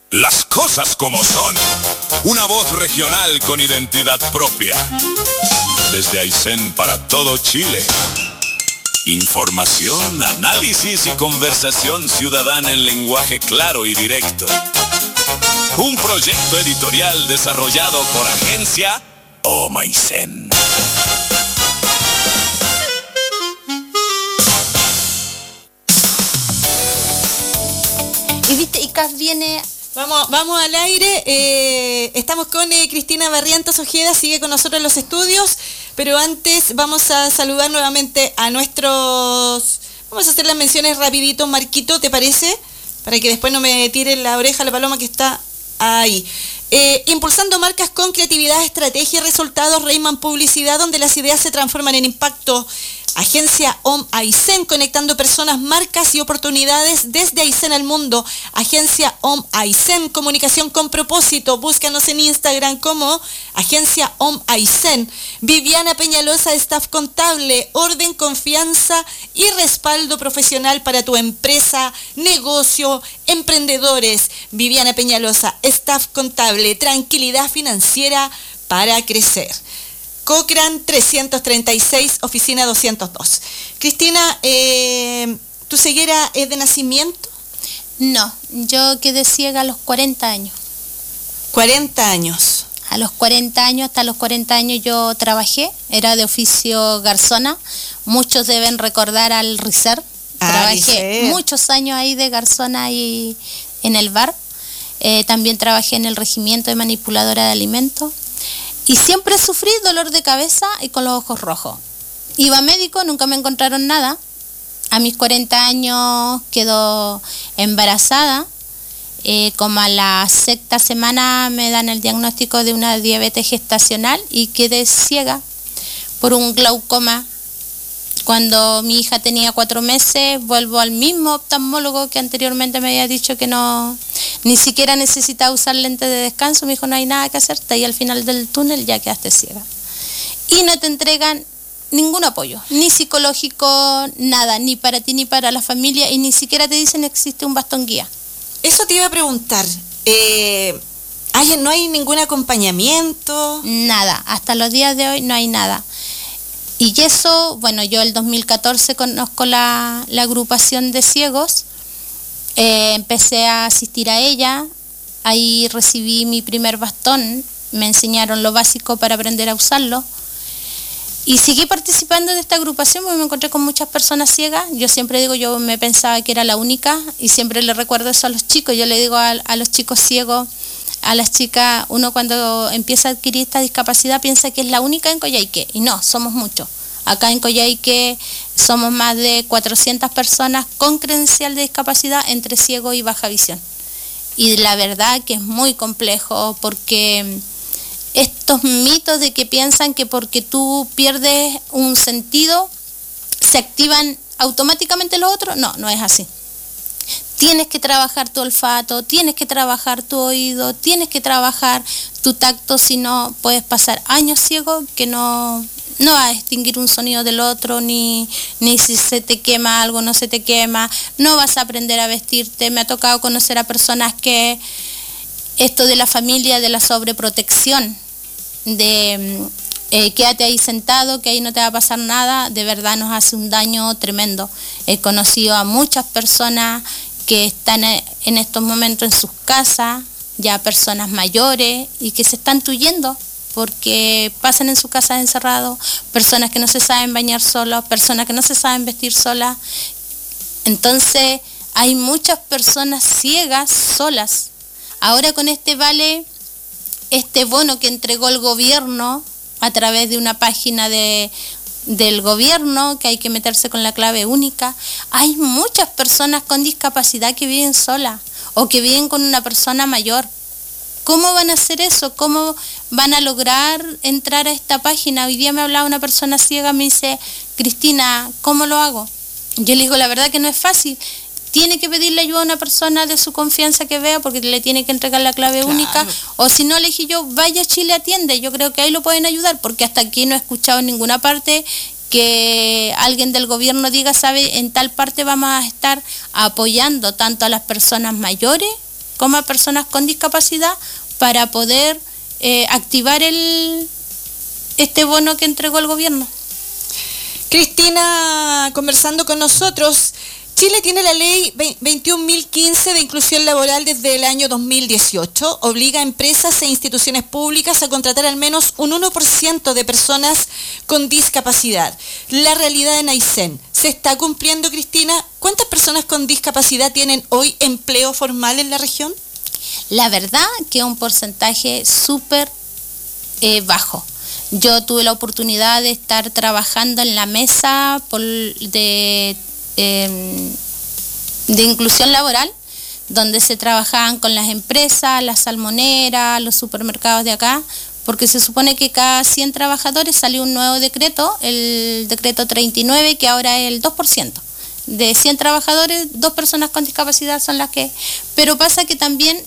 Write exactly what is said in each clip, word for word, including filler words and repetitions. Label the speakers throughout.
Speaker 1: Las cosas como son. Una voz regional con identidad propia. Desde Aysén para todo Chile. Información, análisis y conversación ciudadana en lenguaje claro y directo. Un proyecto editorial desarrollado por Agencia Aysén.
Speaker 2: Y viste, I C A F viene...
Speaker 3: Vamos, vamos al aire, eh, estamos con eh, Cristina Barrientos Ojeda, sigue con nosotros en los estudios, pero antes vamos a saludar nuevamente a nuestros... Vamos a hacer las menciones rapidito, Marquito, ¿te parece? Para que después no me tire la oreja la paloma que está ahí. Eh, impulsando marcas con creatividad, estrategia y resultados, Reyman Publicidad, donde las ideas se transforman en impacto. Agencia Aysén, conectando personas, marcas y oportunidades desde Aysén al mundo. Agencia Aysén, comunicación con propósito. Búscanos en Instagram como Agencia Aysén. Viviana Peñalosa, staff contable, orden, confianza y respaldo profesional para tu empresa, negocio, emprendedores. Viviana Peñalosa, staff contable, tranquilidad financiera para crecer. Cochrane trescientos treinta y seis, oficina doscientos dos. Cristina, eh, ¿tu ceguera es de nacimiento?
Speaker 2: No, yo quedé ciega a los cuarenta años.
Speaker 3: cuarenta años.
Speaker 2: A los cuarenta años, hasta los cuarenta años yo trabajé, era de oficio garzona. Muchos deben recordar al Riser.
Speaker 3: Ah,
Speaker 2: trabajé
Speaker 3: Riser.
Speaker 2: muchos años ahí de garzona ahí en el bar. Eh, también trabajé en el regimiento de manipuladora de alimentos. Y siempre sufrí dolor de cabeza y con los ojos rojos. Iba a médico, nunca me encontraron nada. A mis cuarenta años quedo embarazada. Eh, como a la sexta semana me dan el diagnóstico de una diabetes gestacional y quedé ciega por un glaucoma. Cuando mi hija tenía cuatro meses, vuelvo al mismo oftalmólogo que anteriormente me había dicho que no, ni siquiera necesitaba usar lentes de descanso. Me dijo, no hay nada que hacer, está ahí al final del túnel, ya quedaste ciega. Y no te entregan ningún apoyo, ni psicológico, nada, ni para ti ni para la familia, y ni siquiera te dicen existe un bastón guía.
Speaker 3: Eso te iba a preguntar. Eh, ¿hay, ¿No hay ningún acompañamiento?
Speaker 2: Nada, hasta los días de hoy no hay nada. Y eso, bueno, yo el dos mil catorce conozco la, la agrupación de ciegos, eh, empecé a asistir a ella, ahí recibí mi primer bastón, me enseñaron lo básico para aprender a usarlo, y seguí participando de esta agrupación porque me encontré con muchas personas ciegas. Yo siempre digo, yo me pensaba que era la única, y siempre le recuerdo eso a los chicos, yo le digo a, a los chicos ciegos, a las chicas, uno cuando empieza a adquirir esta discapacidad piensa que es la única en Coyhaique, y no, somos muchos. Acá en Coyhaique somos más de cuatrocientas personas con credencial de discapacidad entre ciego y baja visión. Y la verdad que es muy complejo porque estos mitos de que piensan que porque tú pierdes un sentido se activan automáticamente los otros, no, no es así. Tienes que trabajar tu olfato, tienes que trabajar tu oído, tienes que trabajar tu tacto, si no puedes pasar años ciego que no, no vas a distinguir un sonido del otro, ni, ni si se te quema algo, no se te quema, no vas a aprender a vestirte. Me ha tocado conocer a personas que esto de la familia, de la sobreprotección, de eh, quédate ahí sentado, que ahí no te va a pasar nada, de verdad nos hace un daño tremendo. He conocido a muchas personas que están en estos momentos en sus casas, ya personas mayores, y que se están tuyendo porque pasan en su casa encerrados, personas que no se saben bañar solos, personas que no se saben vestir solas. Entonces hay muchas personas ciegas solas. Ahora con este vale, este bono que entregó el gobierno a través de una página de del gobierno, que hay que meterse con la clave única, hay muchas personas con discapacidad que viven solas o que viven con una persona mayor. ¿Cómo van a hacer eso? ¿Cómo van a lograr entrar a esta página? Hoy día me hablaba una persona ciega, me dice, Cristina, ¿cómo lo hago? Yo le digo, la verdad que no es fácil. Tiene que pedirle ayuda a una persona de su confianza que vea, porque le tiene que entregar la clave claro. única, o si no, le dije yo, vaya a Chile Atiende, yo creo que ahí lo pueden ayudar, porque hasta aquí no he escuchado en ninguna parte que alguien del gobierno diga, sabe, en tal parte vamos a estar apoyando tanto a las personas mayores como a personas con discapacidad para poder eh, activar el este bono que entregó el gobierno.
Speaker 3: Cristina, conversando con nosotros, Chile tiene la ley veintiún mil quince de inclusión laboral desde el año dos mil dieciocho. Obliga a empresas e instituciones públicas a contratar al menos un uno por ciento de personas con discapacidad. La realidad en Aysén, ¿se está cumpliendo, Cristina? ¿Cuántas personas con discapacidad tienen hoy empleo formal en la región?
Speaker 2: La verdad que es un porcentaje súper eh, bajo. Yo tuve la oportunidad de estar trabajando en la mesa por, de, eh, de inclusión laboral, donde se trabajaban con las empresas, las salmoneras, los supermercados de acá, porque se supone que cada cien trabajadores salió un nuevo decreto, el decreto treinta y nueve, que ahora es el dos por ciento. De cien trabajadores, dos personas con discapacidad son las que... Pero pasa que también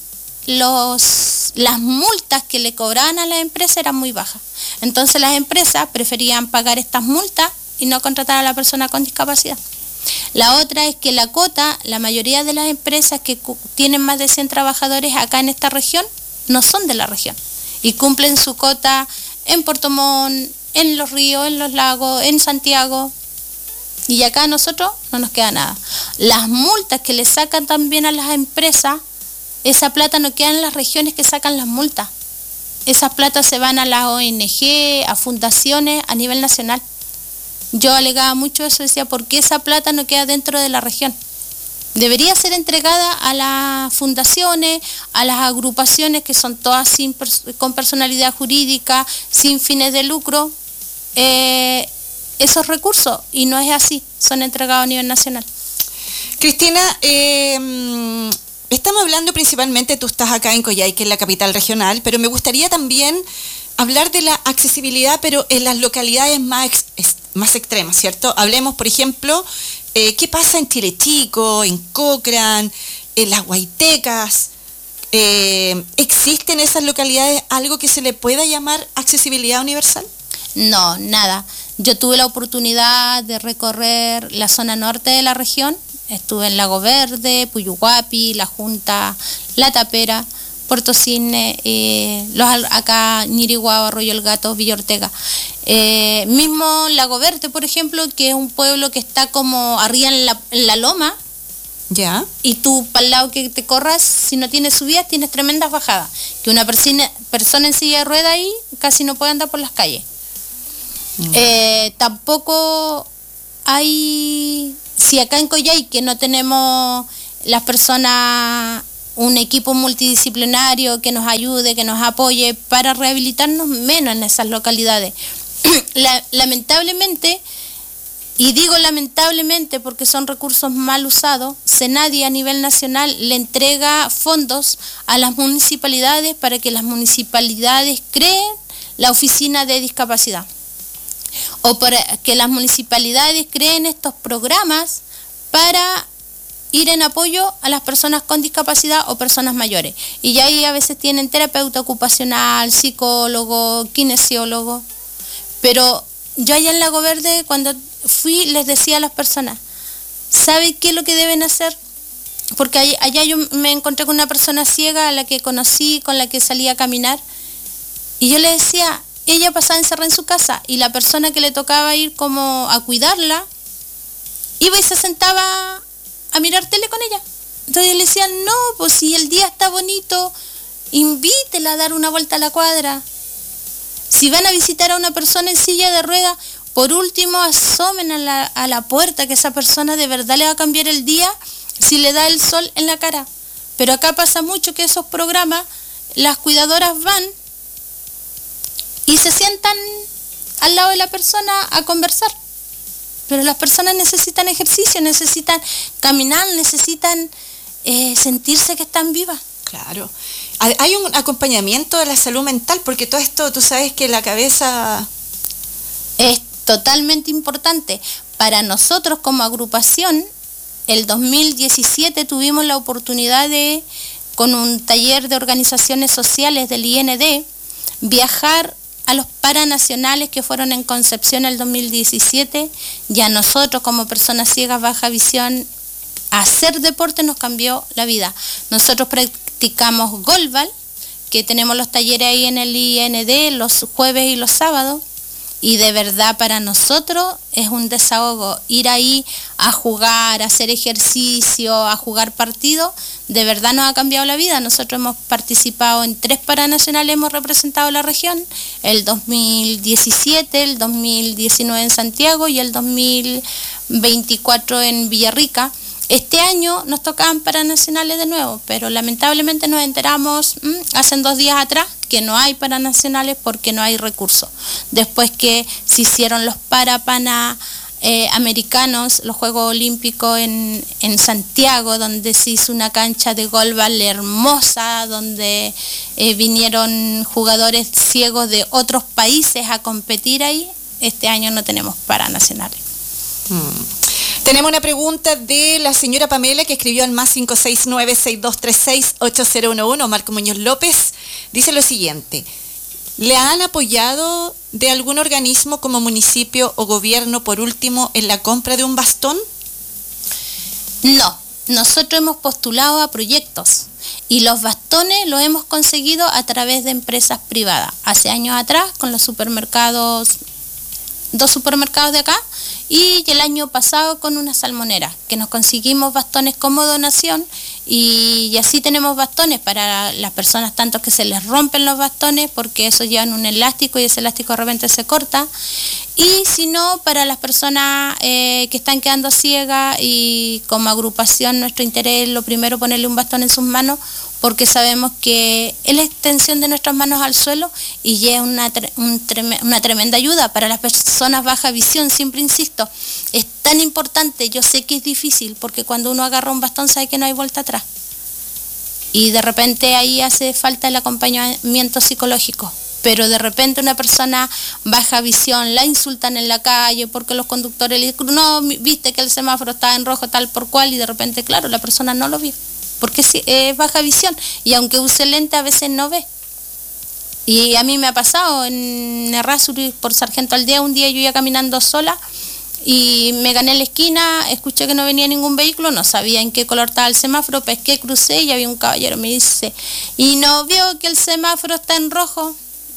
Speaker 2: los, las multas que le cobraban a las empresas eran muy bajas. Entonces las empresas preferían pagar estas multas y no contratar a la persona con discapacidad. La otra es que la cuota, la mayoría de las empresas que tienen más de cien trabajadores acá en esta región, no son de la región. Y cumplen su cuota en Puerto Montt, en Los Ríos, en Los Lagos, en Santiago. Y acá a nosotros no nos queda nada. Las multas que le sacan también a las empresas, esa plata no queda en las regiones que sacan las multas. Esas platas se van a las O N Ge, a fundaciones a nivel nacional. Yo alegaba mucho eso, decía, ¿por qué esa plata no queda dentro de la región? Debería ser entregada a las fundaciones, a las agrupaciones que son todas sin, con personalidad jurídica, sin fines de lucro, eh, esos recursos, y no es así, son entregados a nivel nacional.
Speaker 3: Cristina, eh, estamos hablando principalmente, tú estás acá en Coyhaique, que es la capital regional, pero me gustaría también hablar de la accesibilidad, pero en las localidades más, ex, más extremas, ¿cierto? Hablemos, por ejemplo, eh, ¿qué pasa en Chile Chico, en Cochrane, en las Huaytecas? Eh, ¿Existe en esas localidades algo que se le pueda llamar accesibilidad universal?
Speaker 2: No, nada. Yo tuve la oportunidad de recorrer la zona norte de la región. Estuve en Lago Verde, Puyuhuapi, La Junta, La Tapera, Puerto Cisne, eh, los acá Ñiriguao, Arroyo el Gato, Villa Ortega. Eh, mismo Lago Verde, por ejemplo, que es un pueblo que está como arriba en la, en la loma.
Speaker 3: Ya.
Speaker 2: Y tú, para el lado que te corras, si no tienes subidas, tienes tremendas bajadas. Que una persona, persona en silla de rueda ahí casi no puede andar por las calles. Mm. Eh, tampoco hay... Si acá en Coyhaique no tenemos las personas, un equipo multidisciplinario que nos ayude, que nos apoye para rehabilitarnos, menos en esas localidades. La, lamentablemente, y digo lamentablemente porque son recursos mal usados, Senadi a nivel nacional le entrega fondos a las municipalidades para que las municipalidades creen la oficina de discapacidad, o para que las municipalidades creen estos programas para ir en apoyo a las personas con discapacidad o personas mayores. Y ya ahí a veces tienen terapeuta ocupacional, psicólogo, kinesiólogo. Pero yo allá en Lago Verde, cuando fui, les decía a las personas, ¿saben qué es lo que deben hacer? Porque allá yo me encontré con una persona ciega a la que conocí, con la que salí a caminar, y yo le decía, ella pasaba encerrada en su casa, y la persona que le tocaba ir como a cuidarla, iba y se sentaba a mirar tele con ella. Entonces le decía, no, pues si el día está bonito, invítela a dar una vuelta a la cuadra. Si van a visitar a una persona en silla de ruedas, por último asomen a la, a la puerta, que esa persona de verdad le va a cambiar el día si le da el sol en la cara. Pero acá pasa mucho que esos programas, las cuidadoras van y se sientan al lado de la persona a conversar. Pero las personas necesitan ejercicio, necesitan caminar, necesitan eh, sentirse que están vivas.
Speaker 3: Claro. Hay un acompañamiento de la salud mental, porque todo esto, tú sabes que la cabeza...
Speaker 2: Es totalmente importante. Para nosotros como agrupación, el dos mil diecisiete tuvimos la oportunidad de, con un taller de organizaciones sociales del I N D, viajar a los paranacionales que fueron en Concepción el dos mil diecisiete, y a nosotros como personas ciegas baja visión hacer deporte nos cambió la vida. Nosotros practicamos golbal, que tenemos los talleres ahí en el I N D los jueves y los sábados, y de verdad para nosotros es un desahogo ir ahí a jugar, a hacer ejercicio, a jugar partido. De verdad nos ha cambiado la vida. Nosotros hemos participado en tres paranacionales, hemos representado a la región, el dos mil diecisiete, el dos mil diecinueve en Santiago y el dos mil veinticuatro en Villarrica. Este año nos tocaban paranacionales de nuevo, pero lamentablemente nos enteramos mmm, hace dos días atrás que no hay paranacionales porque no hay recursos. Después que se hicieron los parapanas eh, americanos, los Juegos Olímpicos en, en Santiago, donde se hizo una cancha de golbal hermosa, donde eh, vinieron jugadores ciegos de otros países a competir ahí, este año no tenemos paranacionales.
Speaker 3: Hmm. Tenemos una pregunta de la señora Pamela que escribió al más cinco seis nueve, seis dos tres seis, ocho cero uno uno, Marco Muñoz López. Dice lo siguiente: ¿le han apoyado de algún organismo como municipio o gobierno, por último, en la compra de un bastón?
Speaker 2: No, nosotros hemos postulado a proyectos y los bastones los hemos conseguido a través de empresas privadas. Hace años atrás con los supermercados, dos supermercados de acá, y el año pasado con una salmonera, que nos conseguimos bastones como donación, y, y así tenemos bastones para las personas tanto que se les rompen los bastones, porque eso llevan un elástico y ese elástico de repente se corta, y si no, para las personas eh, que están quedando ciegas, y como agrupación nuestro interés es lo primero ponerle un bastón en sus manos, porque sabemos que es la extensión de nuestras manos al suelo y es una, un una tremenda ayuda para las personas baja visión. Siempre insisto, es tan importante. Yo sé que es difícil porque cuando uno agarra un bastón sabe que no hay vuelta atrás, y de repente ahí hace falta el acompañamiento psicológico. Pero de repente una persona baja visión la insultan en la calle porque los conductores le dicen, no, viste que el semáforo está en rojo tal por cual, y de repente, claro, la persona no lo vio porque es baja visión, y aunque use lente a veces no ve. Y a mí me ha pasado en Errázuriz por Sargento Aldea, un día yo iba caminando sola y me gané en la esquina, escuché que no venía ningún vehículo, no sabía en qué color estaba el semáforo, pesqué, crucé y había un caballero, me dice, ¿y no vio que el semáforo está en rojo?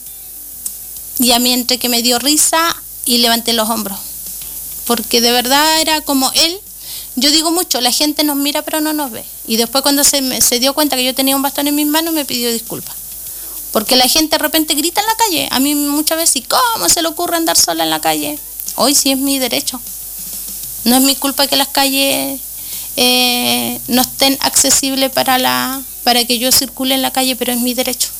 Speaker 2: Y a mí entre que me dio risa y levanté los hombros, porque de verdad era como él. Yo digo mucho, la gente nos mira pero no nos ve. Y después cuando se, me, se dio cuenta que yo tenía un bastón en mis manos, me pidió disculpas. Porque la gente de repente grita en la calle. A mí muchas veces, ¿y cómo se le ocurre andar sola en la calle? Hoy sí es mi derecho. No es mi culpa que las calles eh, no estén accesibles para, la, para que yo circule en la calle, pero es mi derecho.